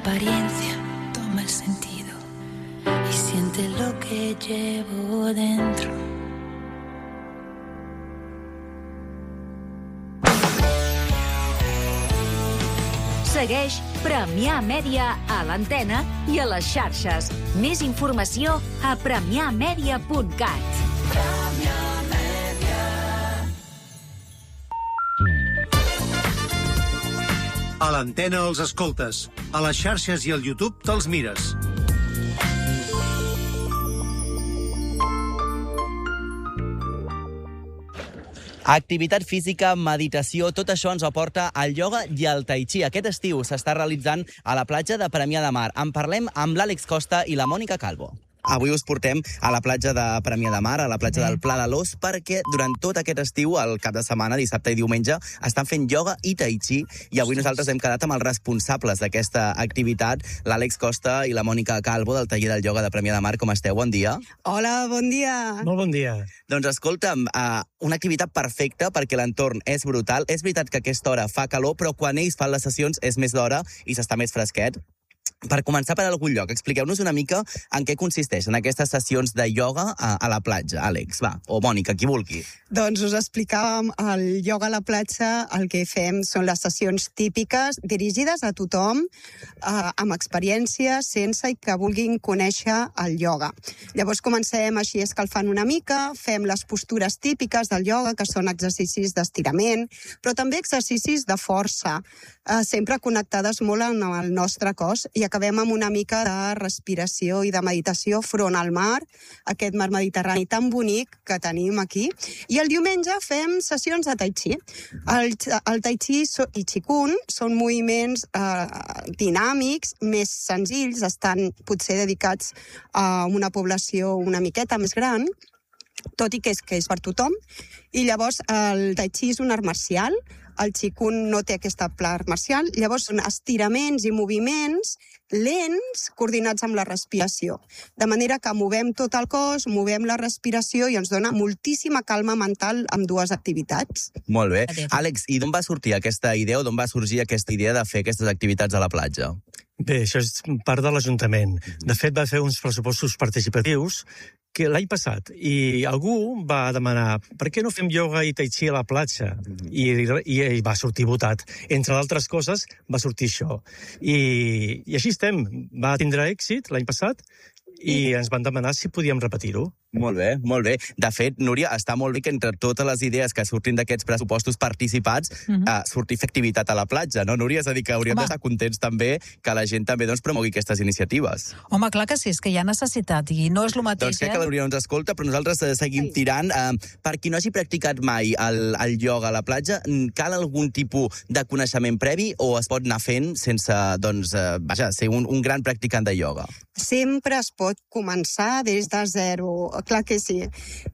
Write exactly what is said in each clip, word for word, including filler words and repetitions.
Apariencia toma el sentido y siente lo que llevo dentro. Segueix Premià Mèdia a l'antena i a les xarxes. Més informació a premià mèdia punt cat. Premià Mèdia. A l'antena els escoltes. A les xarxes i al YouTube te'ls mires. Activitat física, meditació, tot això ens aporta el ioga i el tai chi. Aquest estiu s'està realitzant a la platja de Premià de Mar. En parlem amb l'Àlex Costa i la Mònica Calvo. Avui us portem a la platja de Premià de Mar, a la platja del Pla de l'Os, perquè durant tot aquest estiu, el cap de setmana, dissabte i diumenge, estan fent ioga i tai chi, i avui nosaltres hem quedat amb els responsables d'aquesta activitat, l'Àlex Costa i la Mònica Calvo, del taller del ioga de Premià de Mar. Com esteu? Bon dia. Hola, bon dia. Molt bon dia. Doncs escolta'm, uh, una activitat perfecta perquè l'entorn és brutal. És veritat que a aquesta hora fa calor, però quan ells fan les sessions és més d'hora i s'està més fresquet. Per començar per algun lloc, expliqueu-nos una mica en què consisteixen aquestes sessions de ioga a, a la platja. Àlex, va, o Mònica, qui vulgui. Doncs us explicàvem, el ioga a la platja, el que fem són les sessions típiques, dirigides a tothom, eh, amb experiència, sense i que vulguin conèixer el ioga. Llavors comencem així escalfant una mica, fem les postures típiques del ioga, que són exercicis d'estirament, però també exercicis de força, eh, sempre connectades molt amb el nostre cos, i acabem amb una mica de respiració i de meditació front al mar, aquest mar Mediterrani tan bonic que tenim aquí. I el diumenge fem sessions de tai chi. El, el tai chi i qigong són moviments eh, dinàmics, més senzills, estan potser dedicats a una població una miqueta més gran, tot i que és, que és per tothom. I llavors el tai chi és un art marcial, el qigong no té aquesta part marcial, llavors són estiraments i moviments lents coordinats amb la respiració. De manera que movem tot el cos, movem la respiració i ens dona moltíssima calma mental amb dues activitats. Molt bé. Àlex, i d'on va sortir aquesta idea o d'on va sorgir aquesta idea de fer aquestes activitats a la platja? Bé, això és part de l'Ajuntament. De fet, va fer uns pressupostos participatius que l'any passat, i algú va demanar per què no fem ioga i tai chi a la platja? I, i, i va sortir votat. Entre d'altres coses, va sortir això. I, i així estem. Va tindre èxit l'any passat i ens van demanar si podíem repetir-ho. Molt bé, molt bé. De fet, Núria, està molt bé que entre totes les idees que surtin d'aquests pressupostos participats uh-huh. eh, surti fer activitat a la platja, no, Núria? És a dir, que hauríem d'estar contents també que la gent també doncs, promogui aquestes iniciatives. Home, clar que sí, és que hi ha necessitat i no és el mateix, doncs crec eh? que la Núria no ens escolta, però nosaltres eh, seguim sí. tirant. Eh, per qui no hagi practicat mai el, el ioga a la platja, cal algun tipus de coneixement previ o es pot anar fent sense, doncs, eh, vaja, ser un, un gran practicant de ioga? Sempre es pot començar des de zero. Clar que sí.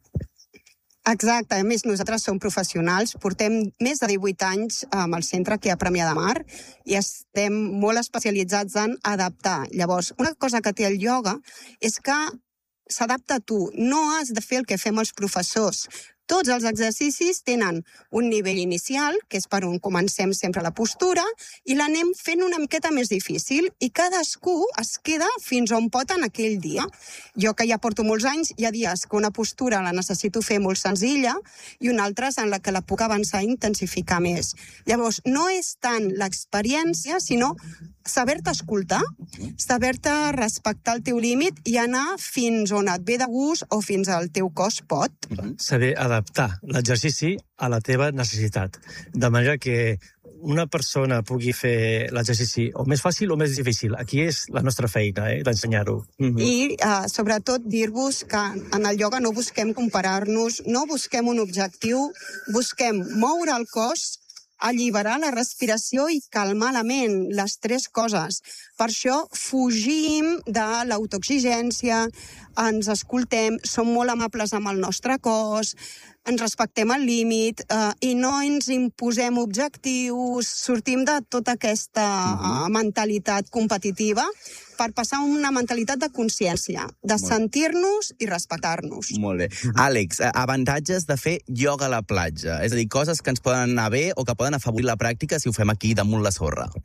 Exacte, a més nosaltres som professionals, portem més de divuit anys amb el centre aquí a Premià de Mar i estem molt especialitzats en adaptar. Llavors, una cosa que té el ioga és que s'adapta a tu, no has de fer el que fem els professors. Tots els exercicis tenen un nivell inicial, que és per on comencem sempre la postura, i l'anem fent una miqueta més difícil, i cadascú es queda fins on pot en aquell dia. Jo, que ja porto molts anys, hi ha dies que una postura la necessito fer molt senzilla i una altra en la que la puc avançar i intensificar més. Llavors, no és tant l'experiència, sinó saber-te escoltar, saber-te respectar el teu límit i anar fins on et ve de gust o fins al teu cos pot. Saber adaptar l'exercici a la teva necessitat, de manera que una persona pugui fer l'exercici o més fàcil o més difícil. Aquí és la nostra feina, eh, d'ensenyar-ho. Mm-hmm. I, uh, sobretot, dir-vos que en el ioga no busquem comparar-nos, no busquem un objectiu, busquem moure el cos, alliberar la respiració i calmar la ment, les tres coses. Per això fugim de l'autoexigència, ens escoltem, som molt amables amb el nostre cos, ens respectem el límit eh, i no ens imposem objectius, sortim de tota aquesta uh, mentalitat competitiva per passar a una mentalitat de consciència, de sentir-nos i respectar-nos. Molt bé. Àlex, avantatges de fer ioga a la platja, és a dir, coses que ens poden anar bé o que poden afavorir la pràctica si ho fem aquí damunt la sorra.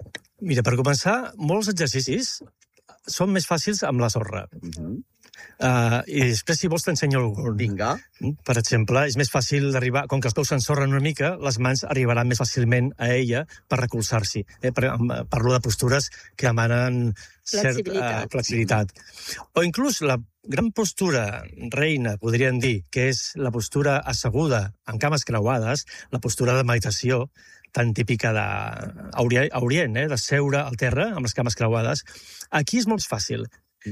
Mira, per començar, molts exercicis són més fàcils amb la sorra. Uh-huh. Uh, I després, si vols, t'ensenyo algun. Vinga. Per exemple, és més fàcil d'arribar... Com que els peus s'ensorren una mica, les mans arribaran més fàcilment a ella per recolzar-s'hi. Eh? Per, parlo de postures que demanen Flexibilitat. Cert, uh, flexibilitat. O inclús la gran postura reina, podríem dir, que és la postura asseguda amb cames creuades, la postura de meditació, tan típica d'Orient, eh? de seure al terra amb les cames creuades. Aquí és molt fàcil.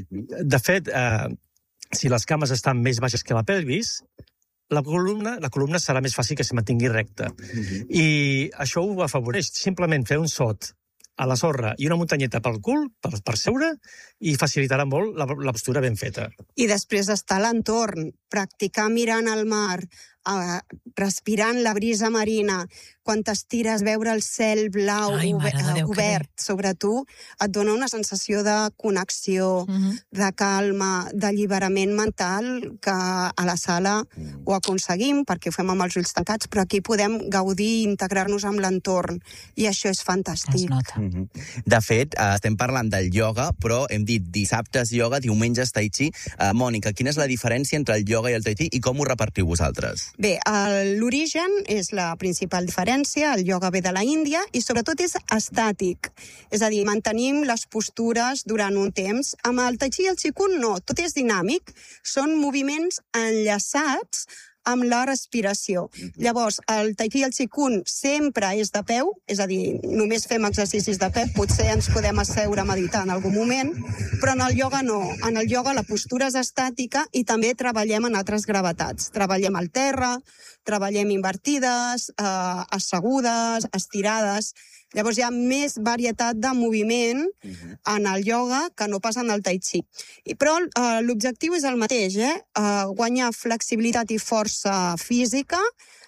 De fet, eh, si les cames estan més baixes que la pelvis, la columna, la columna serà més fàcil que se mantingui recta. Uh-huh. I això ho afavoreix. Simplement fer un sot a la sorra i una muntanyeta pel cul, per, per seure, i facilitarà molt la, la postura ben feta. I després està l'entorn, practicar mirant al mar, uh, respirant la brisa marina, quan t'estires, veure el cel blau Ai, mare de Déu, obert sobre tu, et dona una sensació de connexió, Mhm. de calma, d'alliberament mental, que a la sala ho aconseguim, perquè ho fem amb els ulls tancats, però aquí podem gaudir i integrar-nos amb l'entorn, i això és Es fantàstic. nota. De fet, eh, estem parlant del ioga, però hem dit dissabtes ioga, diumenges tai chi. Uh, Mònica, quina és la diferència entre el ioga i el tai chi i com ho repartiu vosaltres? Bé, el- l'origen és la principal diferència, el ioga ve de la Índia i sobretot és estàtic, és a dir, mantenim les postures durant un temps. Amb el tai chi i el qigong no, tot és dinàmic, són moviments enllaçats amb la respiració. Llavors, el tai chi i el qigong sempre és de peu, és a dir, només fem exercicis de peu, potser ens podem asseure a meditar en algun moment, però en el ioga no. En el ioga la postura és estàtica i també treballem en altres gravetats. Treballem al terra, treballem invertides, eh, assegudes, estirades. Llavors hi ha més varietat de moviment en el ioga que no pas en el tai chi. I, però eh, l'objectiu és el mateix, eh? Eh, guanyar flexibilitat i força física,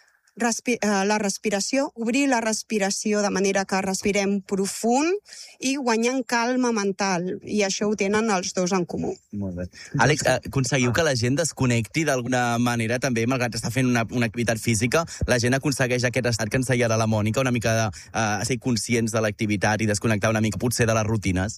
respi eh, la respiració, obrir la respiració de manera que respirem profund i guanyant calma mental. I això ho tenen els dos en comú. Molt bé. Àlex, eh, aconseguiu que la gent desconnecti d'alguna manera també, malgrat estar fent una, una activitat física, la gent aconsegueix aquest estat que ens deia ara la Mònica, una mica de eh, ser conscients de l'activitat i desconnectar una mica potser de les rutines?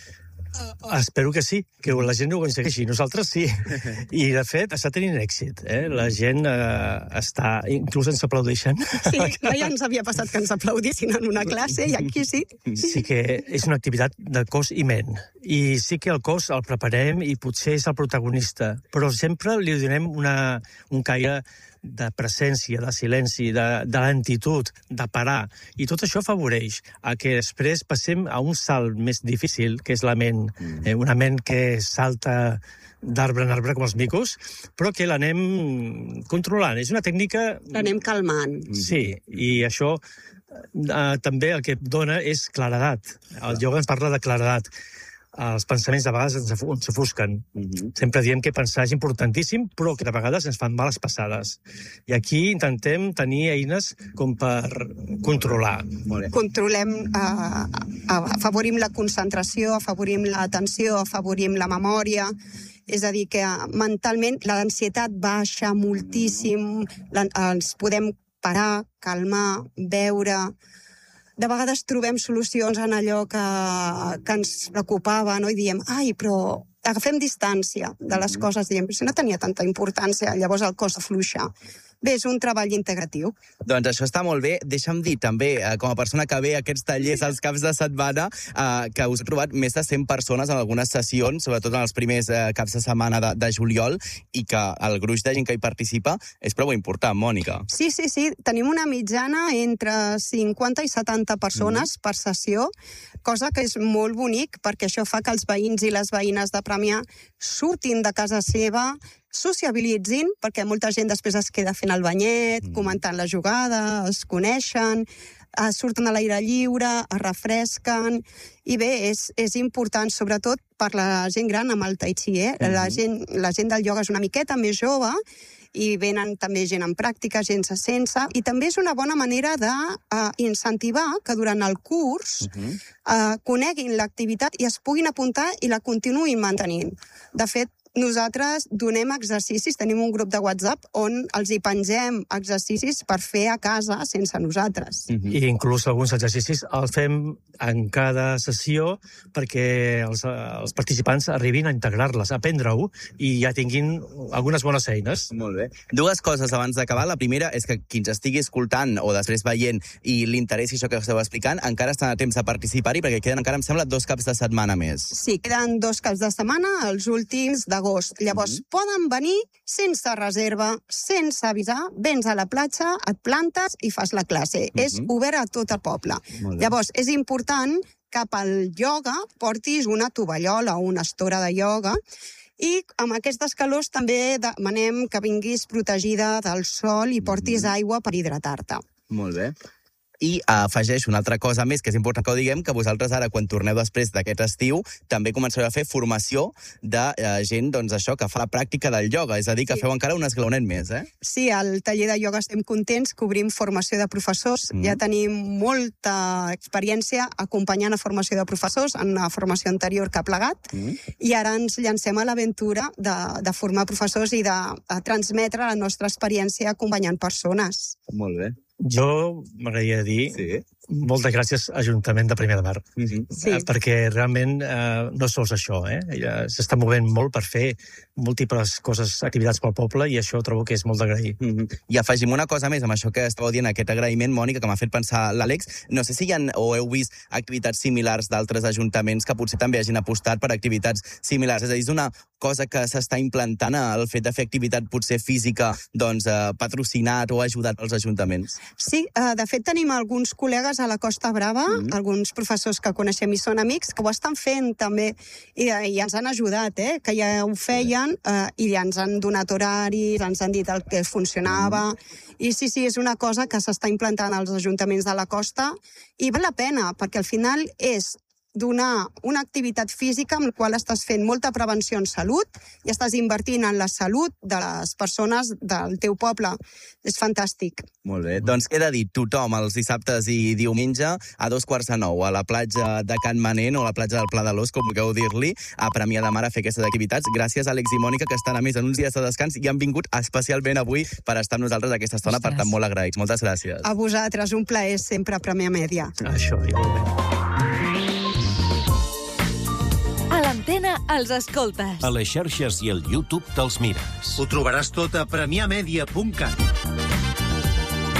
Espero que sí, que la gent ho aconsegueixi. Nosaltres sí. I, de fet, està tenint èxit. Eh? La gent eh, està... Inclús ens aplaudeixen. Sí, no ja ens havia passat que ens aplaudissin en una classe i aquí sí. Sí que és una activitat de cos i ment. I sí que el cos el preparem i potser és el protagonista, però sempre li donem una, un caire de presència, de silenci, de, de lentitud, de parar. I tot això afavoreix a que després passem a un salt més difícil, que és la ment. Eh, una ment que salta d'arbre en arbre com els micos, però que l'anem controlant. És una tècnica... L'anem calmant. Sí, i això eh, també el que dona és claredat. El ioga ens parla de claredat. Els pensaments de vegades ens afu- ens ofusquen. Uh-huh. Sempre diem que pensar és importantíssim, però que de vegades ens fan males passades. I aquí intentem tenir eines com per controlar. Molt bé. Controlem, eh, afavorim la concentració, afavorim l'atenció, afavorim la memòria. És a dir, que mentalment l'ansietat baixa moltíssim, la, ens podem parar, calmar, veure. De vegades trobem solucions en allò que, que ens preocupava, no? I diem, ai, però agafem distància de les coses, diem, si no tenia tanta importància, llavors el cos afluixa. Bé, és un treball integratiu. Doncs això està molt bé. Deixa'm dir també, eh, com a persona que ve a aquests tallers als caps de setmana, eh, que us he trobat més de cent persones en algunes sessions, sobretot en els primers eh, caps de setmana de, de juliol, i que el gruix de gent que hi participa és prou important, Mònica. Sí, sí, sí. Tenim una mitjana entre cinquanta i setanta persones mm. per sessió, cosa que és molt bonic, perquè això fa que els veïns i les veïnes de Premià surtin de casa seva, sociabilitzin, perquè molta gent després es queda fent el banyet, mm. comentant la jugada, es coneixen, eh, surten a l'aire lliure, es refresquen, i bé, és, és important, sobretot per la gent gran amb el tai chi, eh? Mm-hmm. La gent, la gent del ioga és una miqueta més jove, i venen també gent en pràctica, gent sense, i també és una bona manera d'incentivar uh, que durant el curs uh-huh. uh, coneguin l'activitat i es puguin apuntar i la continuïn mantenint. De fet, nosaltres donem exercicis, tenim un grup de WhatsApp on els hi pengem exercicis per fer a casa sense nosaltres. Mm-hmm. I inclús alguns exercicis els fem en cada sessió perquè els, els participants arribin a integrar-les, a aprendre-ho i ja tinguin algunes bones eines. Molt bé. Dues coses abans d'acabar. La primera és que qui ens estigui escoltant o després veient i li interessi això que esteu explicant, encara estan a temps de participar-hi perquè queden encara, em sembla, dos caps de setmana més. Sí, queden dos caps de setmana, els últims d'agost. Llavors, mm-hmm. poden venir sense reserva, sense avisar, vens a la platja, et plantes i fas la classe. Mm-hmm. És obert a tot el poble. Llavors, és important que pel ioga portis una tovallola o una estora de ioga i amb aquestes calors també demanem que vinguis protegida del sol i portis mm-hmm. aigua per hidratar-te. Molt bé. I afegeixo una altra cosa més, que és important que ho diguem, que vosaltres ara, quan torneu després d'aquest estiu, també començareu a fer formació de eh, gent, doncs això, que fa la pràctica del ioga, és a dir, que sí. feu encara un esglaonet més, eh? Sí, al taller de ioga estem contents, cobrim formació de professors, mm. ja tenim molta experiència acompanyant a formació de professors, en una formació anterior que ha plegat, mm. i ara ens llancem a l'aventura de, de formar professors i de, de transmetre la nostra experiència acompanyant persones. Molt bé. Jo m'agradaria dir sí. moltes gràcies a Ajuntament de Premià de Mar, mm-hmm. sí. perquè realment eh, no sols això, eh? Ja s'està movent molt per fer múltiples coses, activitats pel poble, i això trobo que és molt d'agrair. Mm-hmm. I afegim una cosa més amb això que estàveu dient, aquest agraïment, Mònica, que m'ha fet pensar l'Àlex. No sé si hi ha o heu vist activitats similars d'altres ajuntaments que potser també hagin apostat per activitats similars. És a dir, és una cosa que s'està implantant, el fet de fer activitat potser física, doncs, eh, patrocinat o ajudat als ajuntaments. Sí, eh, de fet tenim alguns col·legues a la Costa Brava, mm. alguns professors que coneixem i són amics, que ho estan fent també, i, i ens han ajudat, eh, que ja ho feien, eh, i ja ens han donat horaris, ens han dit el que funcionava, mm. i sí, sí, és una cosa que s'està implantant als ajuntaments de la costa, i val la pena, perquè al final és donar una activitat física amb la qual estàs fent molta prevenció en salut i estàs invertint en la salut de les persones del teu poble. És fantàstic. Molt bé. Doncs queda dit, tothom els dissabtes i diumenge a dos quarts de nou a la platja de Can Manent o a la platja del Pla de l'Os, com vulgueu dir-li, a Premià de Mar a fer aquestes activitats. Gràcies, Àlex i Mònica, que estan a més en uns dies de descans i han vingut especialment avui per estar amb nosaltres aquesta estona. Ostres. Per tant, molt agraïts. Moltes gràcies. A vosaltres, un plaer sempre a Premià Mèdia. Això, igualment. A l'Antena els escoltes. A les xarxes i al YouTube te'ls mires. Ho trobaràs tot a premià media punt cat.